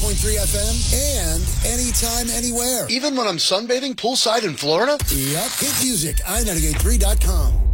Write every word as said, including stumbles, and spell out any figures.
point three F M, and anytime, anywhere. Even when I'm sunbathing poolside in Florida? Yep. Hit music, i ninety-eight point three dot com.